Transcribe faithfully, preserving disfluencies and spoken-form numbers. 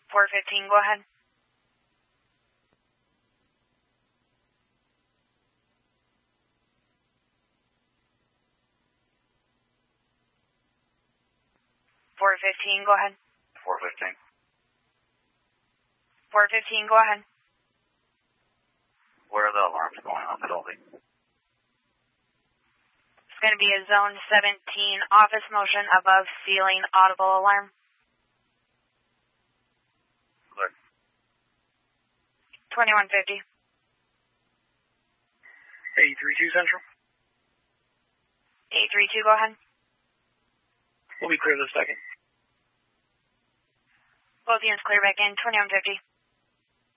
four fifteen, go ahead. four fifteen, go ahead. four fifteen. four fifteen, go ahead. Where are the alarms going on the building? It's going to be a zone seventeen office motion above ceiling audible alarm. Clear. twenty-one fifty. eight three two Central. eight three two, go ahead. We'll be clear this second. Both units clear back in, twenty-one fifty.